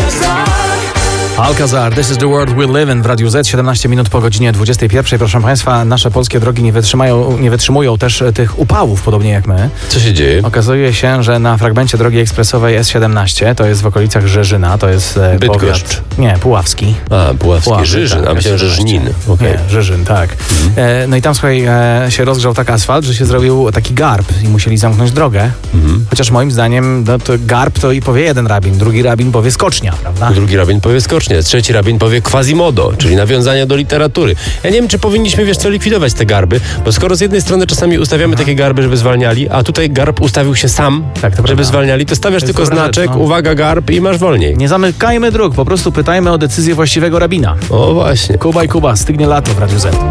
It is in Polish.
Alcazar, This is the world we live in w Radiu Z, 17 minut po godzinie 21. Proszę Państwa, nasze polskie drogi nie wytrzymują też tych upałów, podobnie jak my. Co się dzieje? Okazuje się, że na fragmencie drogi ekspresowej S17, to jest w okolicach Rzeżyna, to jest Bydgoszcz. Nie, Puławski. Puławski. Żyżyn, tak, a myślałem, że Żnin. Okay. Nie, Żyżyn, tak. No i tam, słuchaj, się rozgrzał tak asfalt, że się zrobił taki garb i musieli zamknąć drogę. Chociaż moim zdaniem to garb to i powie jeden rabin, drugi rabin powie skocznia, prawda? Drugi rabin powie skocznie, trzeci rabin powie quasimodo, czyli nawiązania do literatury. Ja nie wiem, czy powinniśmy, likwidować te garby, bo skoro z jednej strony czasami ustawiamy takie garby, żeby zwalniali, a tutaj garb ustawił się sam, żeby zwalniali, to stawiasz tylko znaczek, uwaga, garb i masz wolniej. Nie zamykajmy dróg, po prostu pytajmy o decyzję właściwego rabina. O właśnie. Kuba i Kuba, stygnie lato w Radiu Z.